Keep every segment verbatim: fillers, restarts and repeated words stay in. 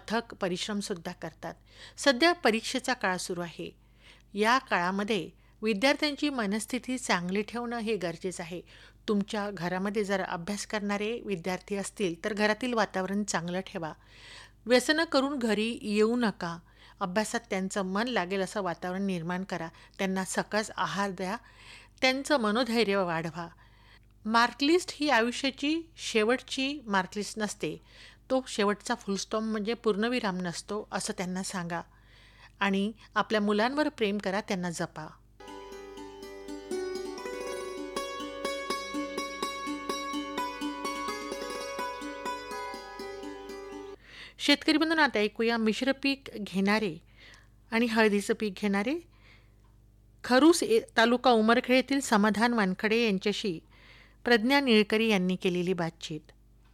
अथक परिश्रमसुद्धा करतात. सध्या परीक्षेचा काळ सुरू आहे. या काळामध्ये विद्यार्थ्यांची मनस्थिती चांगली ठेवणं हे गरजेचं आहे. तुमच्या घरामध्ये जर अभ्यास करणारे विद्यार्थी असतील तर घरातील वातावरण चांगलं ठेवा. व्यसनं करून घरी येऊ नका. अभ्यासात त्यांचं मन लागेल असं वातावरण निर्माण करा. त्यांना सकस आहार द्या. त्यांचं मनोधैर्य वाढवा. मार्कलिस्ट ही आयुष्याची शेवटची मार्कलिस्ट नसते. तो शेवटचा फुलस्टॉप म्हणजे पूर्णविराम नसतो असं त्यांना सांगा. आणि आपल्या मुलांवर प्रेम करा, त्यांना जपा. शेतकरी बंधूंनो, आता ऐकूया मिश्र पीक घेणारे आणि हळदीचं पीक घेणारे खरूस तालुका उमरखेड येथील समाधान वानखडे यांच्याशी प्रज्ञा निळकरी यांनी केलेली बातचीत.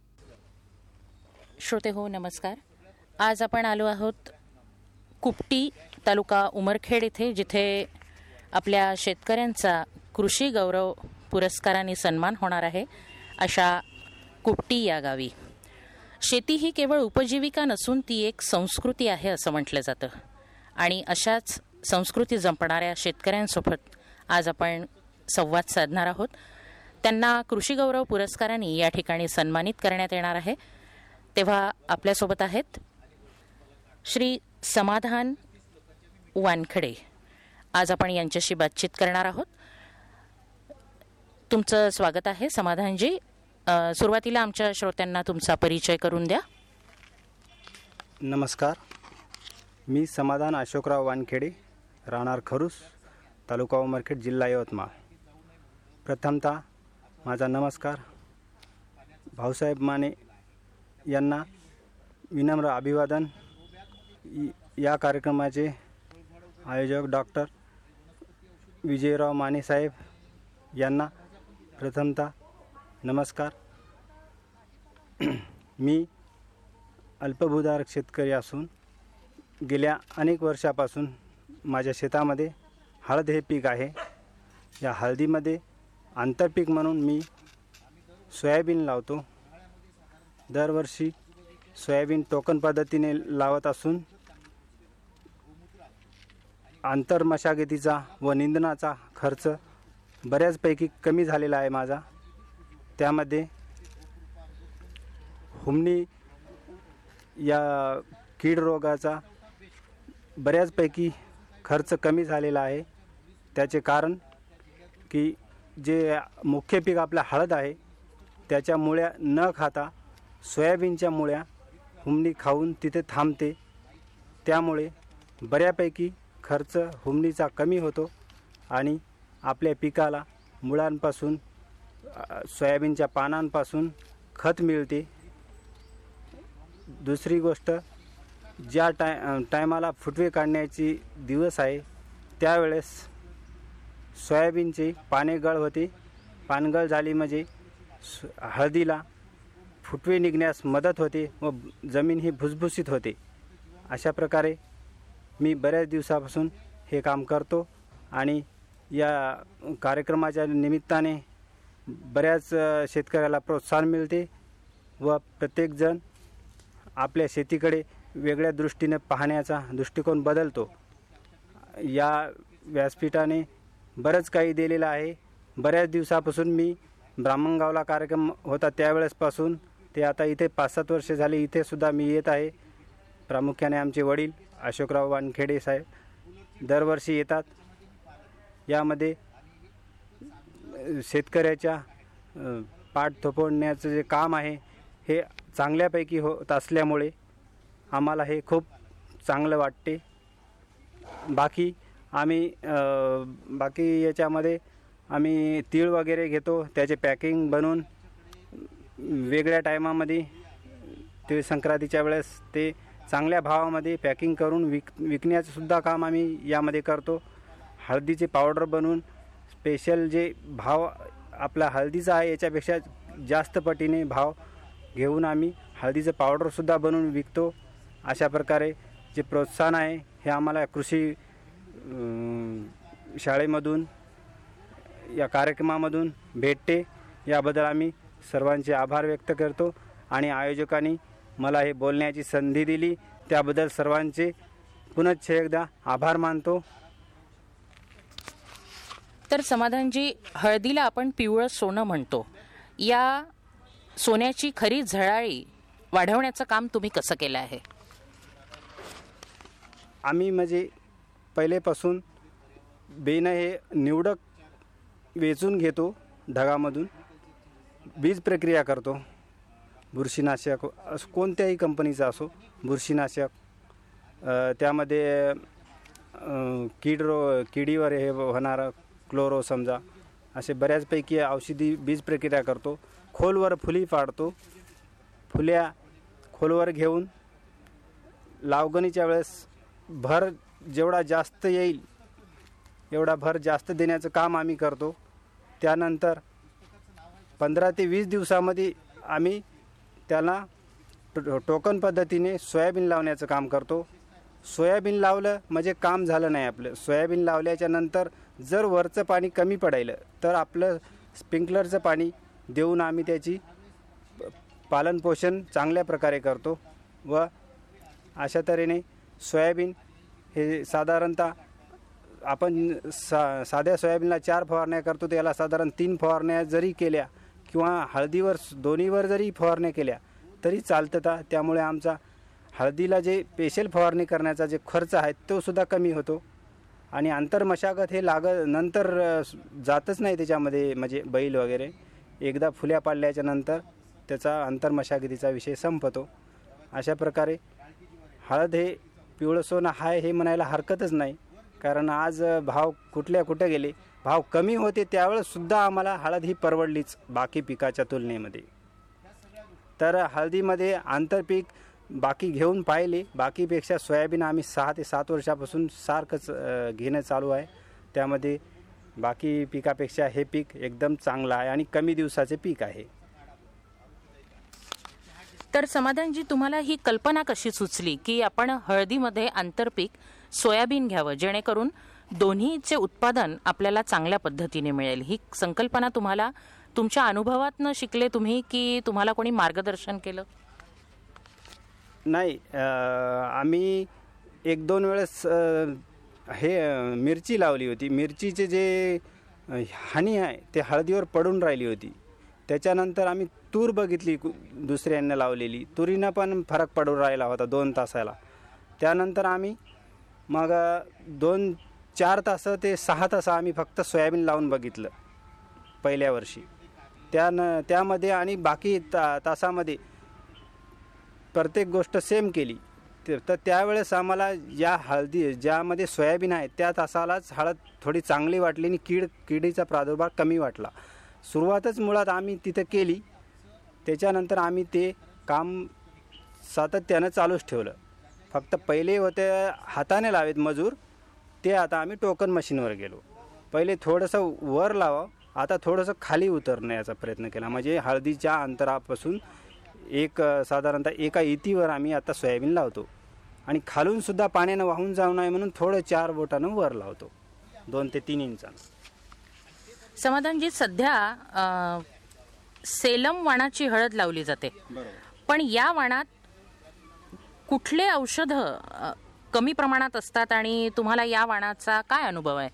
श्रोते हो, नमस्कार. आज आपण आलो आहोत कुपटी तालुका उमरखेड येथे, जिथे आपल्या शेतकऱ्यांचा कृषी गौरव पुरस्काराने सन्मान होणार आहे. अशा कुपटी या गावी शेती ही केवळ उपजीविका नसून ती एक संस्कृती आहे असं म्हटलं जातं. आणि अशाच संस्कृती जपणाऱ्या शेतकऱ्यांसोबत आज आपण संवाद साधणार आहोत. त्यांना कृषी गौरव पुरस्काराने या ठिकाणी सन्मानित करण्यात येणार आहे. तेव्हा आपल्यासोबत आहेत श्री समाधान वानखडे. आज आपण यांच्याशी बातचीत करणार आहोत. तुमचं स्वागत आहे समाधानजी. सुरुवातीला आमच्या श्रोत्यांना तुमचा परिचय करून द्या. नमस्कार, मी समाधान अशोकराव वानखेडे, राहणार खरूस, तालुका उमरखेड, जिल्हा यवतमाळ. प्रथमतः माझा नमस्कार भाऊसाहेब माने यांना विनम्र अभिवादन. या कार्यक्रमाचे आयोजक डॉक्टर विजयराव माने साहेब यांना प्रथमतः नमस्कार. मी अल्पभूधारक शेतकरी असून गेल्या अनेक वर्षापासून माझ्या शेतामध्ये हळद हे पीक आहे. या हळदीमध्ये आंतरपीक म्हणून मी सोयाबीन लावतो. दरवर्षी सोयाबीन टोकन पद्धतीने लावत असून आंतर मशागतीचा व निंदणाचा खर्च बऱ्याचपैकी कमी झालेला आहे माझा. त्यामध्ये हुमणी या कीड रोगाचा बऱ्याचपैकी खर्च कमी झालेला आहे. त्याचे कारण की जे मुख्य पीक आपलं हळद आहे त्याच्या मुळ्या न खाता सोयाबीनच्या मुळ्या हुमणी खाऊन तिथे थांबते. त्यामुळे बऱ्यापैकी खर्च हुमणीचा कमी होतो आणि आपल्या पिकाला मुळांपासून सोयाबीनच्या पानांपासून खत मिळते. दुसरी गोष्ट, ज्या टाय टायमाला फुटवे काढण्याची दिवस आहे त्यावेळेस सोयाबीनचे पानेगळ होते. पानगळ झाली म्हणजे हळदीला फुटवे निघण्यास मदत होते व जमीन ही भुसभुशीत होते. अशा प्रकारे मी बऱ्याच दिवसापासून हे काम करतो आणि या कार्यक्रमाच्या निमित्ताने बऱ्याच शेतकऱ्याला प्रोत्साहन मिळते व प्रत्येकजण आपल्या शेतीकडे वेगळ्या दृष्टीने पाहण्याचा दृष्टिकोन बदलतो. या व्यासपीठाने बरंच काही दिलेलं आहे. बऱ्याच दिवसापासून मी ब्राह्मणगावला कार्यक्रम होता त्यावेळेसपासून ते आता इथे पाच सात वर्षे झाली इथेसुद्धा मी येत आहे. प्रामुख्याने आमचे वडील अशोकराव वानखेडे साहेब दरवर्षी येतात. यामध्ये शेतकऱ्याच्या पाठ थोपवण्याचं जे काम आहे हे चांगल्यापैकी होत असल्यामुळे आम्हाला हे खूप चांगलं वाटते. बाकी आम्ही बाकी याच्यामध्ये आम्ही तीळ वगैरे घेतो, त्याचे पॅकिंग बनवून वेगळ्या टायमामध्ये तीळ संक्रांतीच्या वेळेस ते चांगल्या भावामध्ये पॅकिंग करून विक विकण्याचंसुद्धा काम आम्ही यामध्ये करतो. हळदीचे पावडर बनवून स्पेशल जे भाव आपला हळदीचा आहे याच्यापेक्षा जास्त पटीने भाव घेऊन आम्ही हळदीचं पावडरसुद्धा बनवून विकतो. अशा प्रकारे जे प्रोत्साहन आहे हे आम्हाला कृषी शाळेमधून या कार्यक्रमामधून भेटते. याबद्दल आम्ही सर्वांचे आभार व्यक्त करतो आणि आयोजकांनी मला हे बोलण्याची संधी दिली त्याबद्दल सर्वांचे पुनश्च एकदा आभार मानतो. तर समाधानजी, हळदीला आपण पिवळं सोनं म्हणतो. या सोन्याची खरी झळाळी वाढवण्याचं काम तुम्ही कसं केलं आहे? आम्ही म्हणजे पहिलेपासून बेनं हे निवडक वेचून घेतो ढगामधून, बीज प्रक्रिया करतो. बुरशीनाशक असं कोणत्याही कंपनीचा असो, बुरशीनाशक अ, त्यामध्ये अ, कीड रो किडीवर हे होणारं क्लोरो समजा, असे बऱ्याचपैकी औषधी बीज प्रक्रिया करतो. खोलवर फुली पाडतो. फुल्या खोलवर घेऊन लावगणीच्या वेळेस भर जेवढा जास्त येईल एवढा भर जास्त देण्याचं काम आम्ही करतो. त्यानंतर पंधरा ते वीस दिवसामध्ये आम्ही त्याला टो टोकन पद्धतीने सोयाबीन लावण्याचं काम करतो. सोयाबीन लावलं म्हणजे काम झालं नाही आपलं. सोयाबीन लावल्याच्या नंतर जर वरचं पाणी कमी पडायलं तर आपलं स्प्रिंकलरचं पाणी देऊन आम्ही त्याची पालनपोषण चांगल्या प्रकारे करतो. व अशा तऱ्हेने सोयाबीन हे साधारणतः आपण सा साध्या सोयाबीनला चार फवारण्या करतो, त्याला साधारण तीन फवारण्या जरी केल्या किंवा हळदीवर दोन्हीवर जरी फवारण्या केल्या तरी चालतं. त्यामुळे आमचा हळदीला जे स्पेशल फवारणी करण्याचा जे खर्च आहे तो सुद्धा कमी होतो. आणि आंतरमशागत हे लाग नंतर जातच नाही त्याच्यामध्ये, म्हणजे बैल वगैरे एकदा फुल्या पाडल्याच्या नंतर त्याचा आंतरमशागतीचा विषय संपतो. अशा प्रकारे हळद हे पिवळं सोनं आहे हे म्हणायला हरकतच नाही. कारण आज भाव कुठल्या कुठे गेले, भाव कमी होते त्यावेळेससुद्धा आम्हाला हळद ही परवडलीच बाकी पिकाच्या तुलनेमध्ये. तर हळदीमध्ये आंतरपीक बाकी घेऊन पाहिले, बाकीपेक्षा सोयाबीन आम्ही सहा ते सात वर्षापासून सारखंच घेणं चालू आहे. त्यामध्ये बाकी पिकापेक्षा हे पीक एकदम चांगलं आहे आणि कमी दिवसाचे पीक आहे. तर समाधानजी, तुम्हाला ही कल्पना कशी सुचली की आपण हळदीमध्ये आंतरपीक सोयाबीन घ्यावं, जेणेकरून दोन्हीचे उत्पादन आपल्याला चांगल्या पद्धतीने मिळेल? ही संकल्पना तुम्हाला तुमच्या अनुभवातनं शिकले तुम्ही की तुम्हाला कोणी मार्गदर्शन केलं? नाही, आम्ही एक दोन वेळेस हे मिरची लावली होती. मिरचीचे जे हानी आहे ते हळदीवर पडून राहिली होती. त्याच्यानंतर आम्ही तूर बघितली दुसऱ्यांना लावलेली, तुरीनं पण फरक पडून राहिला होता दोन तासाला. त्यानंतर आम्ही मग दोन चार तास ते सहा तास आम्ही फक्त सोयाबीन लावून बघितलं पहिल्या वर्षी. त्यानं त्यामध्ये आणि बाकी ता तासामध्ये प्रत्येक गोष्ट सेम केली. तर त्यावेळेस आम्हाला या हळदी ज्यामध्ये सोयाबीन आहे त्या तासालाच हळद थोडी चांगली वाटली आणि कीड किडीचा प्रादुर्भाव कमी वाटला. सुरुवातच मुळात आम्ही तिथं केली. त्याच्यानंतर आम्ही ते काम सातत्यानं चालूच ठेवलं. फक्त पहिले होते हाताने लावेत मजूर, ते आता आम्ही टोकन मशीनवर गेलो. पहिले थोडंसं वर लावा, आता थोडंसं खाली उतरण्याचा प्रयत्न केला. म्हणजे हळदीच्या अंतरापासून एक साधारणतः एका इतीवर आम्ही आता सोयाबीन लावतो आणि खालूनसुद्धा पाण्यानं वाहून जाऊ नये म्हणून थोडं चार बोटानं वर लावतो, दोन ते तीन इंचानं. समाधानजी, सध्या अ, सेलम वाणाची हळद लावली जाते, पण या वाणात कुठले औषधं अ, कमी प्रमाणात असतात आणि तुम्हाला या वाणाचा काय अनुभव आहे?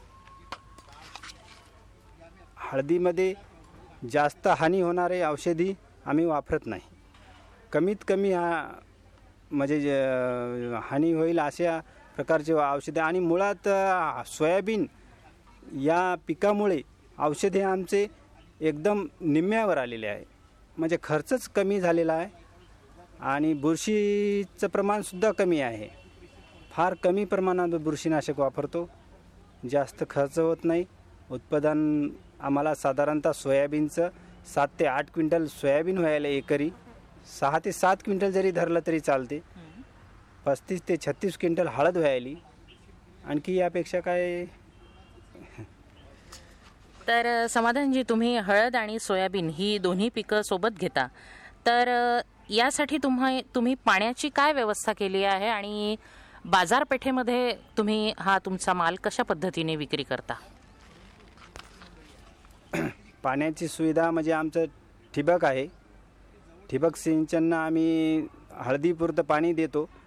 हळदीमध्ये जास्त हानी होणारे औषधी आम्ही वापरत नाही. कमीत कमी हा म्हणजे जे हानी होईल अशा प्रकारचे औषधे. आणि मुळात सोयाबीन या पिकामुळे औषधे आमचे एकदम निम्म्यावर आलेले आहे. म्हणजे खर्चच कमी झालेला आहे आणि बुरशीचं प्रमाणसुद्धा कमी आहे. फार कमी प्रमाणात बुरशीनाशक वापरतो, जास्त खर्च होत नाही. उत्पादन आम्हाला साधारणतः सोयाबीनचं सात ते आठ क्विंटल सोयाबीन व्हायला एकरी, सहा ते सात क्विंटल जरी धरलं तरी चालते. पस्तीस ते छत्तीस क्विंटल हळद व्हायली, आणखी यापेक्षा काय. तर समाधानजी, तुम्ही हळद आणि सोयाबीन ही दोन्ही पिकं सोबत घेता, तर यासाठी तुम्हा तुम्ही पाण्याची काय व्यवस्था केली आहे आणि बाजारपेठेमध्ये तुम्ही हा तुमचा माल कशा पद्धतीने विक्री करता? पाण्याची सुविधा म्हणजे आमचं ठिबक आहे. ठिबक सिंचननं आम्ही हळदीपुरतं पाणी देतो